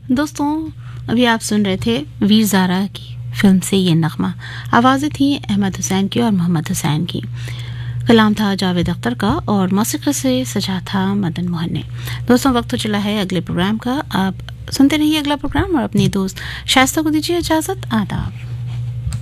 दोस्तों, अभी आप सुन रहे थे वीर ज़ारा की फिल्म से ये नगमा। आवाज़ें थी अहमद हुसैन की और मोहम्मद हुसैन की। कलाम था जावेद अख्तर का और मौसीक़ी से सजा था मदन मोहन ने। दोस्तों, वक्त तो चला है अगले प्रोग्राम का। आप सुनते रहिए अगला प्रोग्राम और अपनी दोस्त शाइस्ता को दीजिए इजाज़त। आदाब।